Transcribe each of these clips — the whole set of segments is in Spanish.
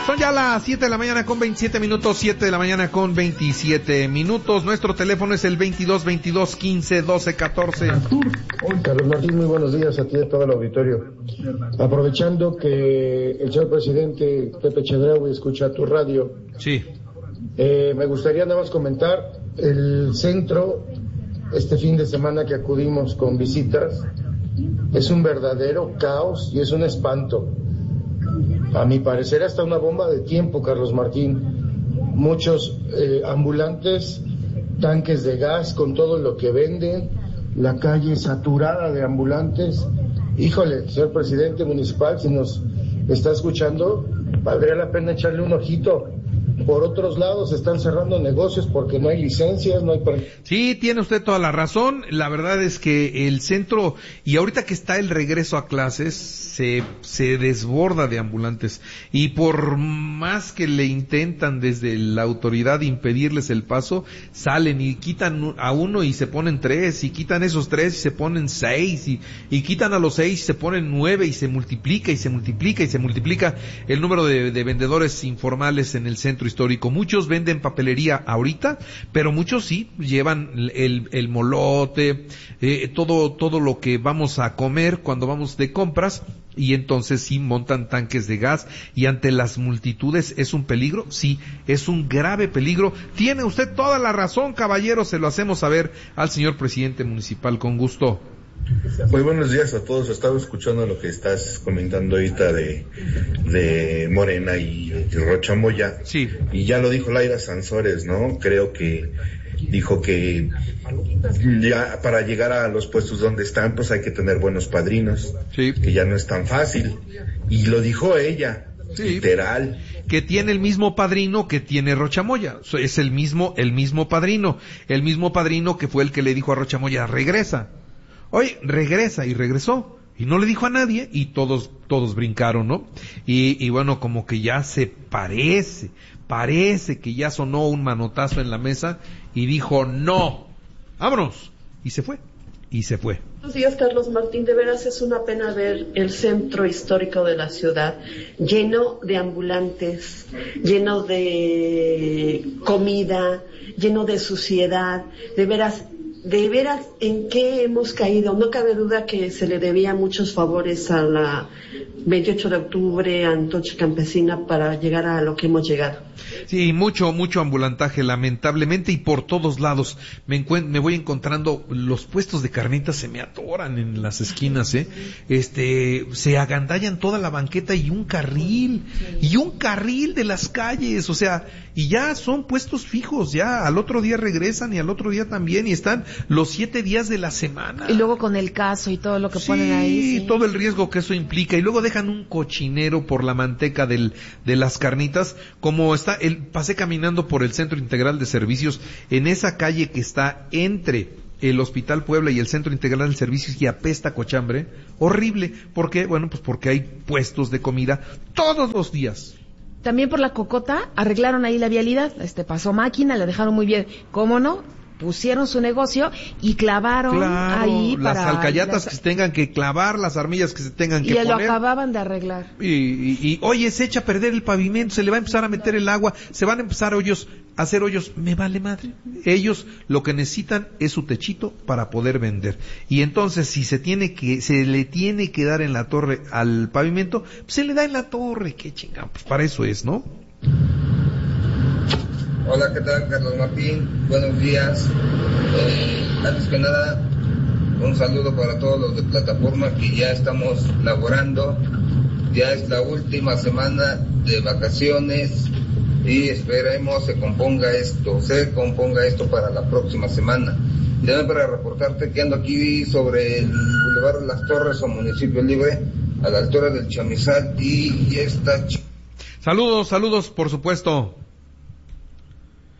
Son ya las 7 de la mañana con 27 minutos, 7 de la mañana con 27 minutos. Nuestro teléfono es el 22-22-15-12-14. Carlos Martín, muy buenos días a ti y a todo el auditorio. Aprovechando que el señor presidente Pepe Chedraui escucha tu radio. Sí. Me gustaría nada más comentar el centro, este fin de semana que acudimos con visitas, es un verdadero caos y es un espanto. A mi parecer hasta una bomba de tiempo, Carlos Martín. Muchos ambulantes, tanques de gas con todo lo que venden, la calle saturada de ambulantes. Híjole, señor presidente municipal, si nos está escuchando, valdría la pena echarle un ojito. Por otros lados están cerrando negocios porque no hay licencias, no hay... Sí, tiene usted toda la razón. La verdad es que el centro, y ahorita que está el regreso a clases, se desborda de ambulantes. Y por más que le intentan desde la autoridad impedirles el paso, salen y quitan a uno y se ponen 3, y quitan esos 3 y se ponen 6, y quitan a los 6 y se ponen 9, y se multiplica y se multiplica y se multiplica el número de vendedores informales en el centro histórico. Muchos venden papelería ahorita, pero muchos sí llevan el molote, todo lo que vamos a comer cuando vamos de compras, y entonces sí montan tanques de gas, y ante las multitudes es un peligro. Sí, es un grave peligro. Tiene usted toda la razón, caballero, se lo hacemos saber al señor presidente municipal, con gusto. Muy buenos días a todos. Estaba escuchando lo que estás comentando ahorita de Morena y Rocha Moya. Sí. Y ya lo dijo Laira Sansores, ¿no? Creo que dijo que ya para llegar a los puestos donde están, pues hay que tener buenos padrinos. Sí. Que ya no es tan fácil. Y lo dijo ella. Sí. Literal. Que tiene el mismo padrino que tiene Rocha Moya. Es el mismo padrino. El mismo padrino que fue el que le dijo a Rocha Moya, regresa. Oye, regresa, y regresó, y no le dijo a nadie, y todos brincaron, ¿no? Y bueno, como que ya se parece que ya sonó un manotazo en la mesa, y dijo, no, vámonos, y se fue. Buenos días, Carlos Martín. De veras es una pena ver el centro histórico de la ciudad lleno de ambulantes, lleno de comida, lleno de suciedad. De veras, ¿en qué hemos caído? No cabe duda que se le debía muchos favores a la 28 de octubre, a Antorcha Campesina, para llegar a lo que hemos llegado. Sí, mucho ambulantaje, lamentablemente, y por todos lados. Me voy encontrando, los puestos de carnitas se me atoran en las esquinas, se agandallan toda la banqueta y un carril de las calles, o sea, y ya son puestos fijos, ya al otro día regresan y al otro día también, y están los 7 días de la semana. Y luego con el caso y todo lo que ponen ahí. Sí, todo el riesgo que eso implica, y luego dejan un cochinero por la manteca de las carnitas. Como pasé caminando por el Centro Integral de Servicios, en esa calle que está entre el Hospital Puebla y el Centro Integral de Servicios, y apesta cochambre, horrible. ¿Por qué? Bueno, pues porque hay puestos de comida todos los días. También por la Cocota arreglaron ahí la vialidad, pasó máquina, la dejaron muy bien. ¿Cómo no? Pusieron su negocio y clavaron ahí las alcayatas que se tengan que clavar, las armillas que se tengan que poner. Y lo acababan de arreglar. Y oye, se echa a perder el pavimento, se le va a empezar a meter el agua, se van a empezar a hacer hoyos. Me vale madre. Ellos lo que necesitan es su techito para poder vender. Y entonces, si se le tiene que dar en la torre al pavimento, pues se le da en la torre. Qué chingada, pues para eso es, ¿no? Hola, ¿qué tal, Carlos Martín? Buenos días. Antes que nada, un saludo para todos los de plataforma que ya estamos laborando. Ya es la última semana de vacaciones y esperemos se componga esto para la próxima semana. Y también para reportarte que ando aquí sobre el Boulevard de las Torres o Municipio Libre, a la altura del Chamizal, y ya está. Saludos, por supuesto.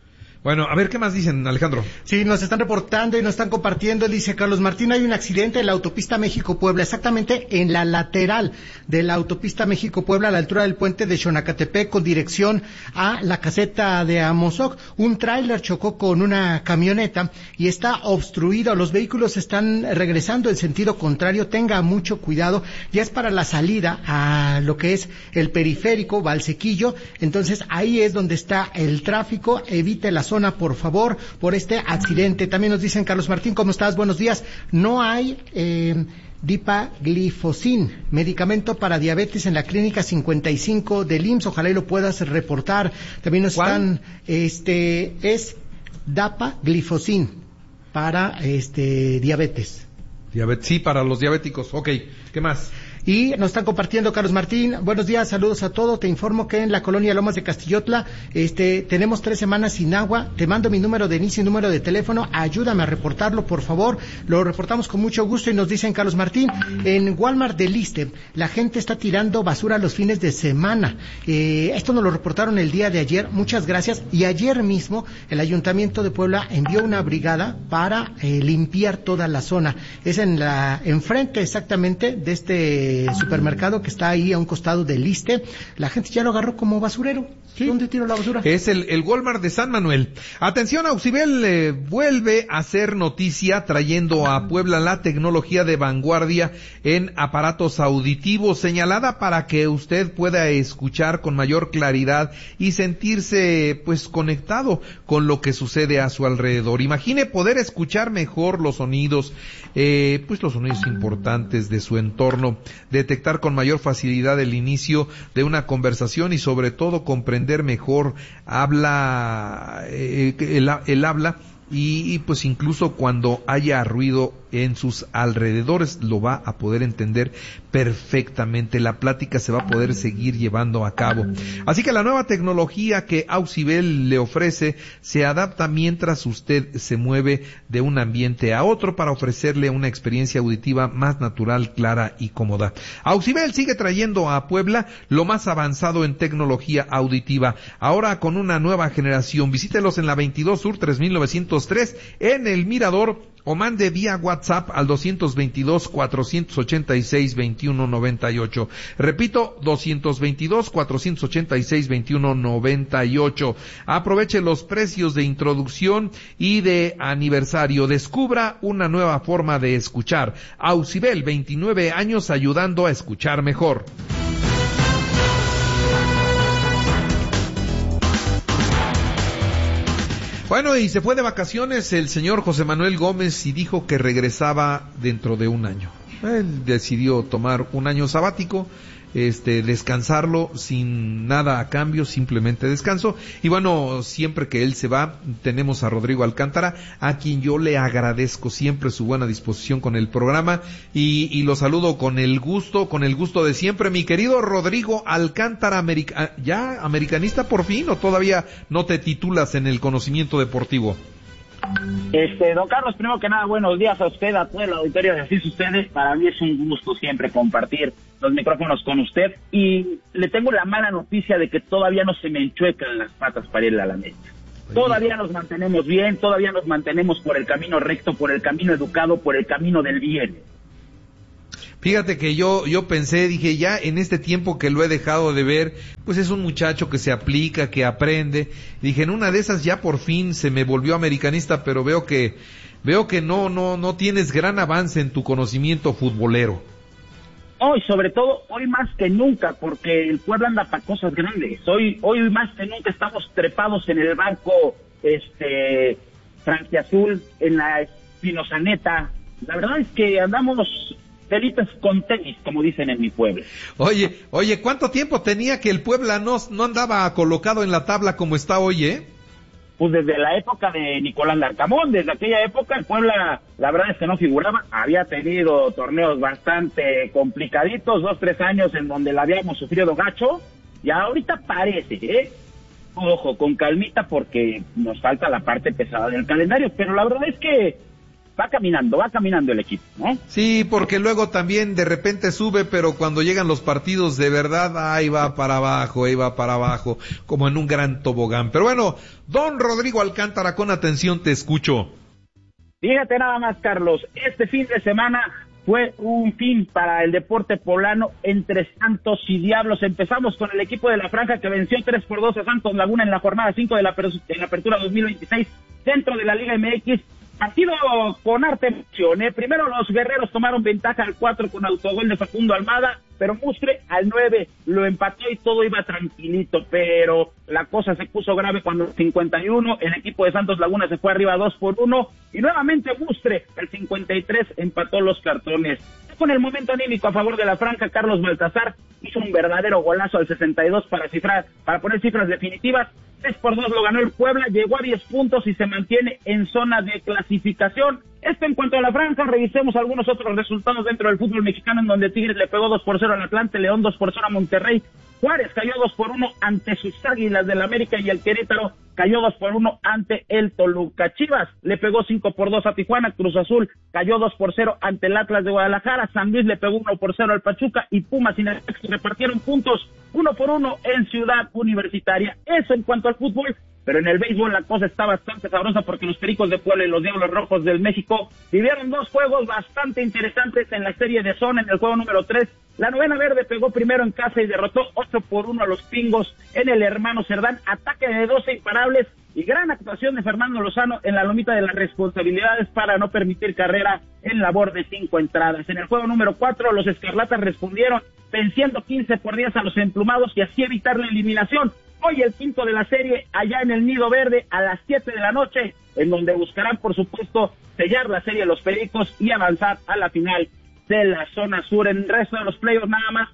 Bueno, a ver, ¿qué más dicen, Alejandro? Sí, nos están reportando y nos están compartiendo. Dice Carlos Martín, hay un accidente en la autopista México-Puebla, exactamente en la lateral de la autopista México-Puebla, a la altura del puente de Xonacatepec, con dirección a la caseta de Amozoc. Un tráiler chocó con una camioneta y está obstruido. Los vehículos están regresando en sentido contrario. Tenga mucho cuidado. Ya es para la salida a lo que es el periférico, Valsequillo. Entonces, ahí es donde está el tráfico. Evite la zona, por favor, por este accidente. También nos dicen, Carlos Martín, ¿cómo estás? Buenos días. No hay dipaglifosine, medicamento para diabetes en la clínica 55 del IMSS. Ojalá y lo puedas reportar. También nos están, es dapaglifosine para diabetes. Sí, para los diabéticos. Ok, ¿qué más? Y nos están compartiendo, Carlos Martín, buenos días, saludos a todos. Te informo que en la colonia Lomas de Castillotla tenemos 3 semanas sin agua. Te mando mi número de inicio y número de teléfono, ayúdame a reportarlo, por favor. Lo reportamos con mucho gusto. Y nos dicen, Carlos Martín, en Walmart del Iste la gente está tirando basura los fines de semana. Esto nos lo reportaron el día de ayer, muchas gracias. Y ayer mismo el Ayuntamiento de Puebla envió una brigada para limpiar toda la zona. Es enfrente exactamente de este supermercado que está ahí a un costado del Iste. La gente ya lo agarró como basurero. ¿Sí? ¿Dónde tiro la basura? Es el Walmart de San Manuel. Atención, Auxibel vuelve a hacer noticia trayendo a Puebla la tecnología de vanguardia en aparatos auditivos, señalada para que usted pueda escuchar con mayor claridad y sentirse pues conectado con lo que sucede a su alrededor. Imagine poder escuchar mejor los sonidos, pues los sonidos importantes de su entorno, detectar con mayor facilidad el inicio de una conversación y sobre todo comprender mejor el habla y pues incluso cuando haya ruido en sus alrededores lo va a poder entender perfectamente. La plática se va a poder seguir llevando a cabo. Así que la nueva tecnología que Auxibel le ofrece se adapta mientras usted se mueve de un ambiente a otro para ofrecerle una experiencia auditiva más natural, clara y cómoda. Auxibel sigue trayendo a Puebla lo más avanzado en tecnología auditiva, ahora con una nueva generación. Visítelos en la 22 Sur 3903 en El Mirador, o mande vía WhatsApp al 222-486-2198. Repito, 222-486-2198. Aproveche los precios de introducción y de aniversario. Descubra una nueva forma de escuchar. Auxibel, 29 años ayudando a escuchar mejor. Bueno, y se fue de vacaciones el señor José Manuel Gómez y dijo que regresaba dentro de un año. Él decidió tomar un año sabático, descansarlo sin nada a cambio, simplemente descanso. Y bueno, siempre que él se va, tenemos a Rodrigo Alcántara, a quien yo le agradezco siempre su buena disposición con el programa y lo saludo con el gusto de siempre. Mi querido Rodrigo Alcántara, ¿ya americanista por fin o todavía no te titulas en el conocimiento deportivo? Don Carlos, primero que nada, buenos días a usted, a todo el auditorio de Así Ustedes. Para mí es un gusto siempre compartir los micrófonos con usted y le tengo la mala noticia de que todavía no se me enchuecan las patas para ir a la meta. Todavía nos mantenemos bien, todavía nos mantenemos por el camino recto, por el camino educado, por el camino del bien. Fíjate que yo pensé, dije, ya en este tiempo que lo he dejado de ver, pues es un muchacho que se aplica, que aprende. Dije, en una de esas ya por fin se me volvió americanista, pero veo que no tienes gran avance en tu conocimiento futbolero. Hoy, sobre todo, hoy más que nunca, porque el pueblo anda para cosas grandes. Hoy más que nunca estamos trepados en el barco, franquiazul, en la Espinosaneta. La verdad es que andamos felices con tenis, como dicen en mi pueblo. Oye, ¿cuánto tiempo tenía que el Puebla no andaba colocado en la tabla como está hoy, Pues desde la época de Nicolás Larcamón, desde aquella época el Puebla, la verdad es que no figuraba, había tenido torneos bastante complicaditos, 2-3 años en donde la habíamos sufrido gacho, y ahorita parece, ojo, con calmita porque nos falta la parte pesada del calendario, pero la verdad es que va caminando el equipo, ¿no? Sí, porque luego también de repente sube, pero cuando llegan los partidos de verdad, ahí va para abajo, como en un gran tobogán. Pero bueno, don Rodrigo Alcántara, con atención te escucho. Fíjate nada más, Carlos, este fin de semana fue un fin para el deporte poblano entre Santos y Diablos. Empezamos con el equipo de la Franja que venció 3-2 a Santos Laguna en la jornada 5 de la apertura 2026 dentro de la Liga MX. Partido con arte emoción, Primero los guerreros tomaron ventaja al 4 con autogol de Facundo Almada, pero Mustre al 9 lo empató y todo iba tranquilito, pero la cosa se puso grave cuando el 51 el equipo de Santos Laguna se fue arriba 2-1 y nuevamente Mustre al 53 empató los cartones. Con el momento anímico a favor de la Franja, Carlos Baltazar hizo un verdadero golazo al 62 para poner cifras definitivas. 3-2 lo ganó el Puebla, llegó a 10 puntos y se mantiene en zona de clasificación. Esto en cuanto a la Franja. Revisemos algunos otros resultados dentro del fútbol mexicano, en donde Tigres le pegó 2-0 al Atlante, León 2-0 a Monterrey, Juárez cayó 2-1 ante sus Águilas del América y el Querétaro cayó 2-1 ante el Toluca. Chivas le pegó 5-2 a Tijuana, Cruz Azul cayó 2-0 ante el Atlas de Guadalajara, San Luis le pegó 1-0 al Pachuca y Pumas y Necaxa repartieron puntos 1-1 en Ciudad Universitaria. Eso en cuanto al fútbol. Pero en el béisbol la cosa está bastante sabrosa porque los Pericos de Puebla y los Diablos Rojos del México vivieron dos juegos bastante interesantes en la serie de zona. En el juego número 3, la Novena Verde pegó primero en casa y derrotó 8-1 a los Pingos en el Hermano Cerdán. Ataque de 12 imparables y gran actuación de Fernando Lozano en la lomita de las responsabilidades para no permitir carrera en labor de 5 entradas. En el juego número 4, los Escarlatas respondieron venciendo 15-10 a los Emplumados y así evitar la eliminación. Hoy el quinto de la serie allá en el Nido Verde a las 7 de la noche, en donde buscarán, por supuesto, sellar la serie de los Pericos y avanzar a la final de la zona sur. En el resto de los playoffs nada más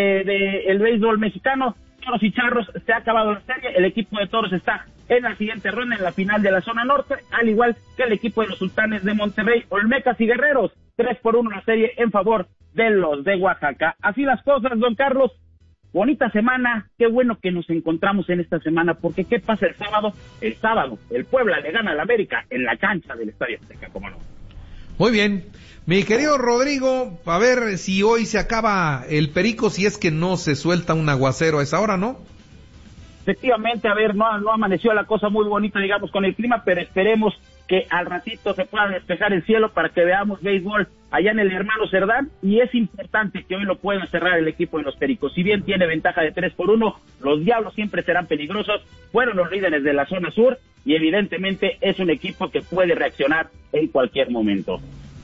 del béisbol mexicano, Toros y Charros, se ha acabado la serie. El equipo de Toros está en la siguiente ronda, en la final de la zona norte, al igual que el equipo de los Sultanes de Monterrey. Olmecas y Guerreros, 3-1 la serie en favor de los de Oaxaca. Así las cosas, don Carlos. Bonita semana, qué bueno que nos encontramos en esta semana, porque ¿qué pasa el sábado? El sábado, el Puebla le gana al América en la cancha del Estadio Azteca, cómo no. Muy bien, mi querido Rodrigo, a ver si hoy se acaba el perico, si es que no se suelta un aguacero a esa hora, ¿no? Efectivamente, a ver, no amaneció la cosa muy bonita, digamos, con el clima, pero esperemos que al ratito se pueda despejar el cielo para que veamos béisbol allá en el Hermano Cerdán, y es importante que hoy lo puedan cerrar el equipo de los Pericos. Si bien tiene ventaja de 3-1, los Diablos siempre serán peligrosos, fueron los líderes de la zona sur, y evidentemente es un equipo que puede reaccionar en cualquier momento.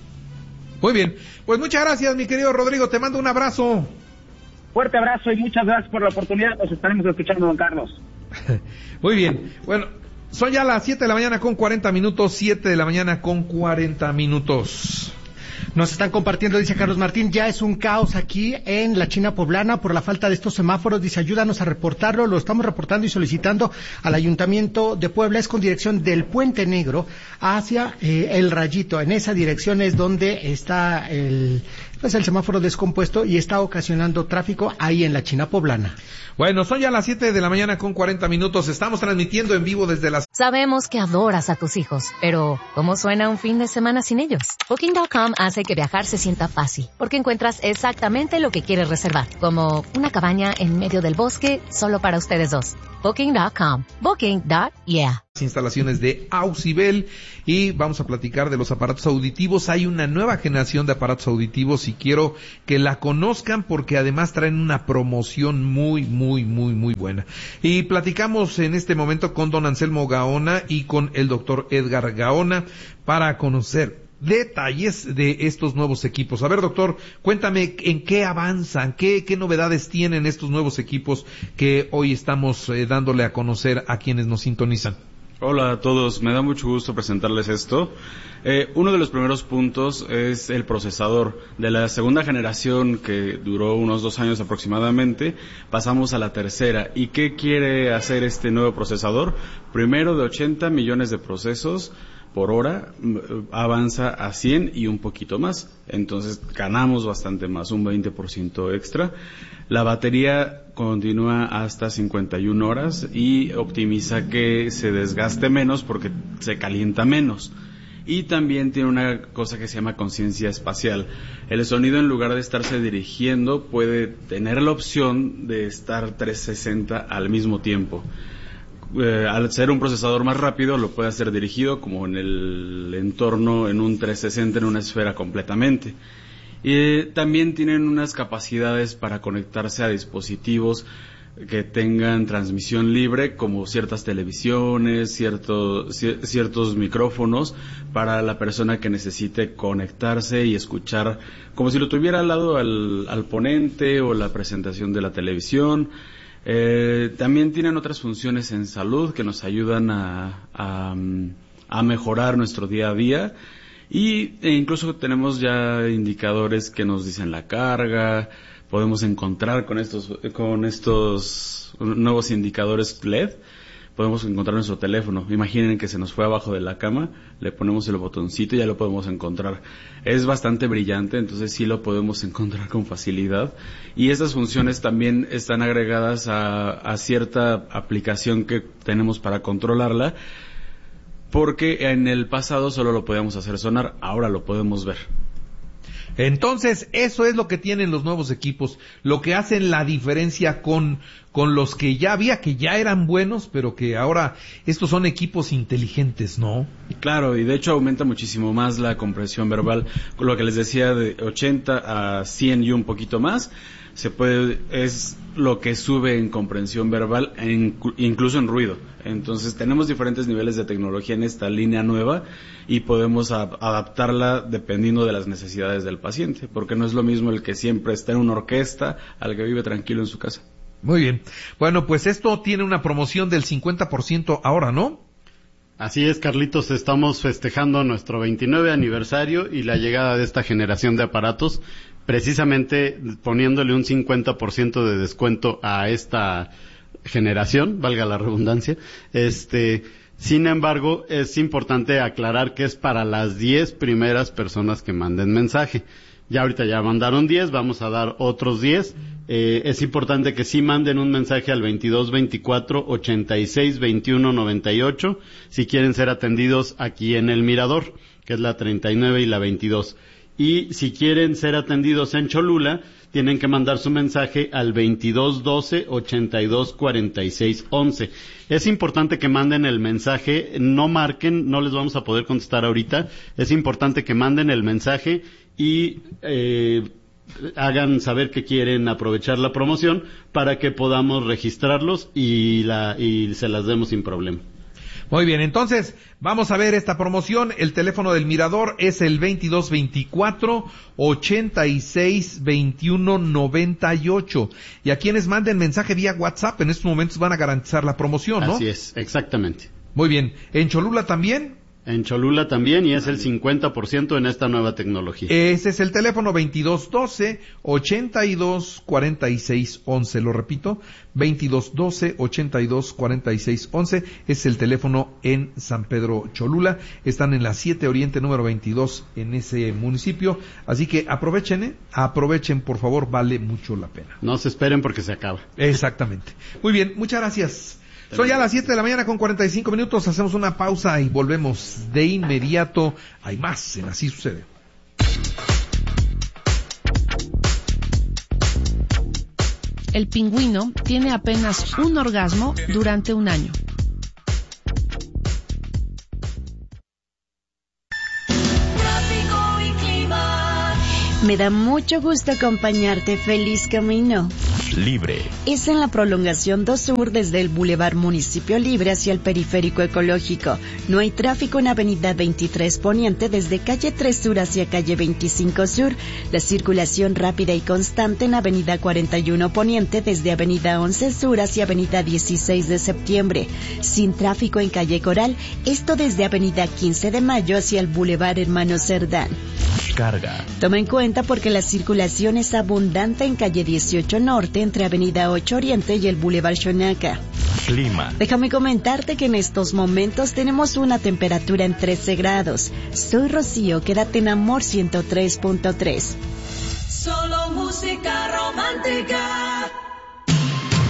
Muy bien, pues muchas gracias, mi querido Rodrigo, te mando un abrazo. Fuerte abrazo y muchas gracias por la oportunidad, nos estaremos escuchando, don Carlos. Muy bien, bueno, son ya las 7 de la mañana con 40 minutos, 7 de la mañana con 40 minutos. Nos están compartiendo, dice Carlos Martín, ya es un caos aquí en la China Poblana por la falta de estos semáforos. Dice, ayúdanos a reportarlo, lo estamos reportando y solicitando al Ayuntamiento de Puebla. Es con dirección del Puente Negro hacia el Rayito. En esa dirección es donde está el semáforo descompuesto y está ocasionando tráfico ahí en la China Poblana. Bueno, son ya las 7 de la mañana con 40 minutos. Estamos transmitiendo en vivo desde las... Sabemos que adoras a tus hijos, pero ¿cómo suena un fin de semana sin ellos? Booking.com hace que viajar se sienta fácil, porque encuentras exactamente lo que quieres reservar, como una cabaña en medio del bosque solo para ustedes dos. Booking.com. Booking.yeah. Instalaciones de Ausibel, y vamos a platicar de los aparatos auditivos. Hay una nueva generación de aparatos auditivos y quiero que la conozcan porque además traen una promoción muy buena. Y platicamos en este momento con don Anselmo Gaona y con el doctor Edgar Gaona para conocer detalles de estos nuevos equipos. A ver, doctor, cuéntame en qué avanzan, qué novedades tienen estos nuevos equipos que hoy estamos dándole a conocer a quienes nos sintonizan. Hola a todos, me da mucho gusto presentarles esto. Uno de los primeros puntos es el procesador. De la segunda generación, que duró unos 2 años aproximadamente, pasamos a la tercera. ¿Y qué quiere hacer este nuevo procesador? Primero, de 80 millones de procesos por hora, avanza a 100 y un poquito más. Entonces ganamos bastante más, un 20% extra. La batería continúa hasta 51 horas y optimiza que se desgaste menos porque se calienta menos. y también tiene una cosa que se llama conciencia espacial. El sonido, en lugar de estarse dirigiendo, puede tener la opción de estar 360 al mismo tiempo. Al ser un procesador más rápido, lo puede hacer dirigido como en el entorno, en un 360, en una esfera completamente. También tienen unas capacidades para conectarse a dispositivos que tengan transmisión libre, como ciertas televisiones, ciertos micrófonos, para la persona que necesite conectarse y escuchar como si lo tuviera al lado al ponente o la presentación de la televisión. También tienen otras funciones en salud que nos ayudan a mejorar nuestro día a día, e incluso tenemos ya indicadores que nos dicen la carga. Podemos encontrar con estos nuevos indicadores LED, podemos encontrar nuestro teléfono. Imaginen que se nos fue abajo de la cama, le ponemos el botoncito y ya lo podemos encontrar. Es bastante brillante, entonces sí lo podemos encontrar con facilidad. Y estas funciones también están agregadas a cierta aplicación que tenemos para controlarla, porque en el pasado solo lo podíamos hacer sonar, ahora lo podemos ver. Entonces, eso es lo que tienen los nuevos equipos, lo que hacen la diferencia con los que ya había, que ya eran buenos, pero que ahora estos son equipos inteligentes, ¿no? Claro, y de hecho aumenta muchísimo más la compresión verbal, con lo que les decía, de 80 a 100 y un poquito más, es lo que sube en comprensión verbal, incluso en ruido. Entonces tenemos diferentes niveles de tecnología en esta línea nueva y podemos adaptarla dependiendo de las necesidades del paciente, porque no es lo mismo el que siempre está en una orquesta al que vive tranquilo en su casa. Muy bien. Bueno, pues esto tiene una promoción del 50% ahora, ¿no? Así es, Carlitos, estamos festejando nuestro 29 aniversario y la llegada de esta generación de aparatos, precisamente poniéndole un 50% de descuento a esta generación, valga la redundancia. Sin embargo, es importante aclarar que es para las 10 primeras personas que manden mensaje. Ya ahorita ya mandaron 10, vamos a dar otros 10. Es importante que sí manden un mensaje al 2224-862198 si quieren ser atendidos aquí en El Mirador, que es la 39 y la 22. Y si quieren ser atendidos en Cholula, tienen que mandar su mensaje al 2212-824611. Es importante que manden el mensaje, no marquen, no les vamos a poder contestar ahorita. Es importante que manden el mensaje y hagan saber que quieren aprovechar la promoción para que podamos registrarlos y se las demos sin problema. Muy bien, entonces vamos a ver esta promoción. El teléfono del Mirador es el 2224-862198. Y a quienes manden mensaje vía WhatsApp en estos momentos van a garantizar la promoción, ¿no? Así es, exactamente. Muy bien. ¿En Cholula también? En Cholula también, y es el 50% en esta nueva tecnología. Ese es el teléfono 2212-824611. Lo repito, 2212-824611. Es el teléfono en San Pedro Cholula. Están en la 7 Oriente número 22 en ese municipio. Así que aprovechen, por favor, vale mucho la pena. No se esperen porque se acaba. Exactamente. Muy bien, muchas gracias. Son ya las 7 de la mañana con 45 minutos, hacemos una pausa y volvemos de inmediato. Hay más en Así Sucede. El pingüino tiene apenas un orgasmo durante un año. Tráfico y clima. Me da mucho gusto acompañarte. Feliz camino. Libre. Es en la prolongación 2 Sur desde el Boulevard Municipio Libre hacia el Periférico Ecológico. No hay tráfico en Avenida 23 Poniente desde Calle 3 Sur hacia Calle 25 Sur. La circulación rápida y constante en Avenida 41 Poniente desde Avenida 11 Sur hacia Avenida 16 de Septiembre. Sin tráfico en Calle Coral, esto desde Avenida 15 de Mayo hacia el Boulevard Hermano Cerdán. Carga. Toma en cuenta porque la circulación es abundante en Calle 18 Norte entre Avenida 8 Oriente y el Boulevard Xonaca. Clima. Déjame comentarte que en estos momentos tenemos una temperatura en 13 grados. Soy Rocío, quédate en Amor 103.3. Solo música romántica.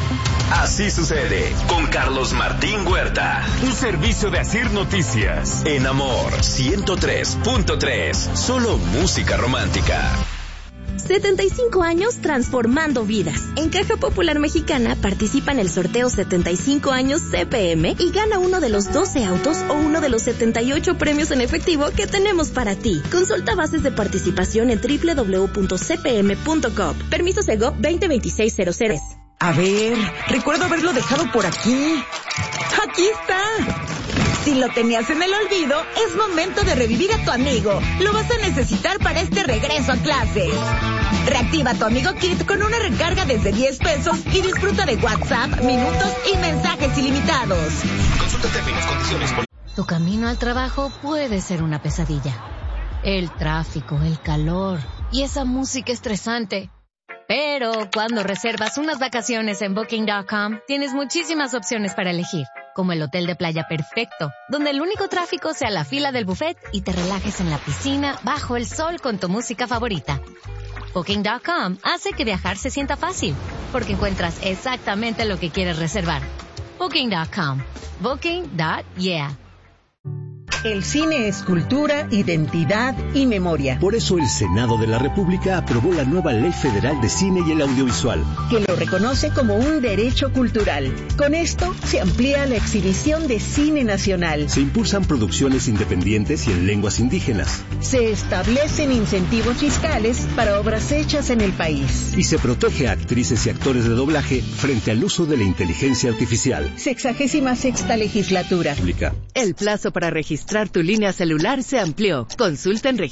Así sucede con Carlos Martín Huerta. Un servicio de Asir Noticias. En Amor 103.3. Solo música romántica. 75 años transformando vidas. En Caja Popular Mexicana participa en el sorteo 75 años CPM y gana uno de los 12 autos o uno de los 78 premios en efectivo que tenemos para ti. Consulta bases de participación en www.cpm.gov. Permiso Segov 2026-00. A ver, recuerdo haberlo dejado por aquí. ¡Aquí está! Si lo tenías en el olvido, es momento de revivir a tu amigo. Lo vas a necesitar para este regreso a clases. Reactiva tu Amigo Kit con una recarga desde 10 pesos y disfruta de WhatsApp, minutos y mensajes ilimitados. Consulta términos, condiciones. Tu camino al trabajo puede ser una pesadilla. El tráfico, el calor y esa música estresante. Pero cuando reservas unas vacaciones en Booking.com, tienes muchísimas opciones para elegir, como el hotel de playa perfecto, donde el único tráfico sea la fila del buffet y te relajes en la piscina bajo el sol con tu música favorita. Booking.com hace que viajar se sienta fácil, porque encuentras exactamente lo que quieres reservar. Booking.com. Booking.yeah. El cine es cultura, identidad y memoria. Por eso el Senado de la República aprobó la nueva Ley Federal de Cine y el Audiovisual, que lo reconoce como un derecho cultural. Con esto se amplía la exhibición de cine nacional. Se impulsan producciones independientes y en lenguas indígenas. Se establecen incentivos fiscales para obras hechas en el país. Y se protege a actrices y actores de doblaje frente al uso de la inteligencia artificial. 66ª legislatura. El plazo para registrar tu línea celular se amplió. Consulta en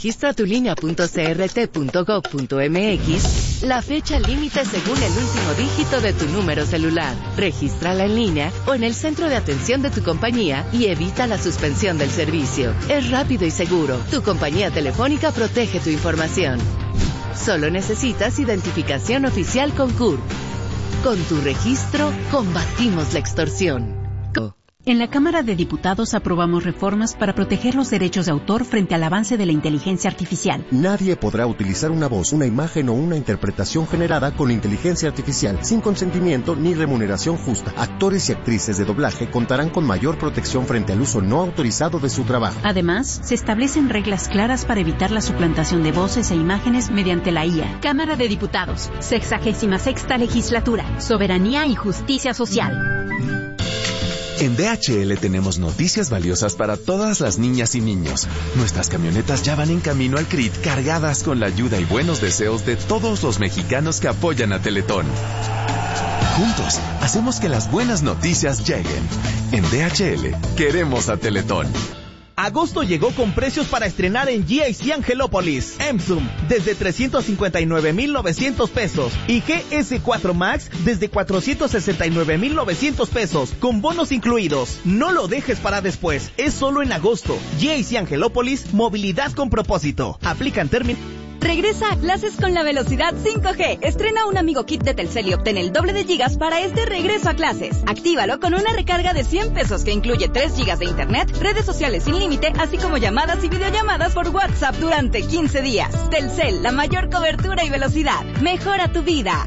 registratulinea.crt.gov.mx la fecha límite según el último dígito de tu número celular. Regístrala en línea o en el centro de atención de tu compañía y evita la suspensión del servicio. Es rápido y seguro. Tu compañía telefónica protege tu información. Solo necesitas identificación oficial con CURP. Con tu registro, combatimos la extorsión. En la Cámara de Diputados aprobamos reformas para proteger los derechos de autor frente al avance de la inteligencia artificial. Nadie podrá utilizar una voz, una imagen o una interpretación generada con inteligencia artificial sin consentimiento ni remuneración justa. Actores y actrices de doblaje contarán con mayor protección frente al uso no autorizado de su trabajo. Además, se establecen reglas claras para evitar la suplantación de voces e imágenes mediante la IA. Cámara de Diputados, 66ª Legislatura, Soberanía y Justicia Social. En DHL tenemos noticias valiosas para todas las niñas y niños. Nuestras camionetas ya van en camino al CRIT cargadas con la ayuda y buenos deseos de todos los mexicanos que apoyan a Teletón. Juntos, hacemos que las buenas noticias lleguen. En DHL, queremos a Teletón. Agosto llegó con precios para estrenar en GIC Angelópolis. Emsum desde 359,900 pesos y GS4 Max desde 469,900 pesos con bonos incluidos. No lo dejes para después, es solo en agosto. GIC Angelópolis, movilidad con propósito. Aplican términos. Regresa a clases con la velocidad 5G. Estrena un Amigo Kit de Telcel y obtén el doble de gigas para este regreso a clases. Actívalo con una recarga de 100 pesos que incluye 3 gigas de internet, redes sociales sin límite, así como llamadas y videollamadas por WhatsApp durante 15 días. Telcel, la mayor cobertura y velocidad. Mejora tu vida.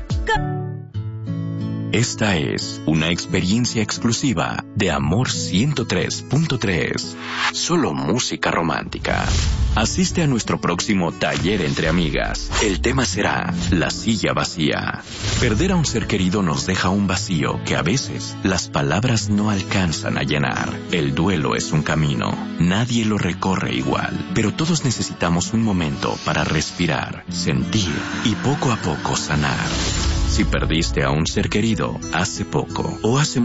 Esta es una experiencia exclusiva de Amor 103.3. Solo música romántica. Asiste a nuestro próximo taller entre amigas. El tema será la silla vacía. Perder a un ser querido nos deja un vacío que a veces las palabras no alcanzan a llenar. El duelo es un camino. Nadie lo recorre igual, pero todos necesitamos un momento para respirar, sentir y poco a poco sanar. Si perdiste a un ser querido hace poco o hace